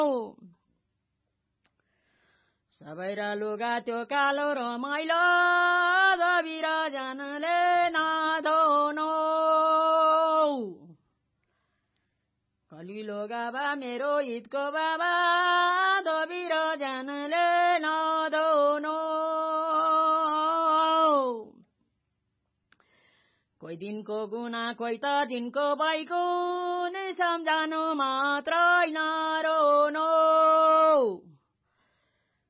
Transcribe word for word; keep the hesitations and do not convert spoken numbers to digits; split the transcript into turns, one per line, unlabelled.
सबै र लुगा त्यो कालो र मैलो बिराजनले नधोनो कलिलो गाबा मेरो ईदको बाबा दो बिराजनले नधोनो कोही दिनको गुना कोही त दिनको बैगुन सम्झानु मात्रै नरोनो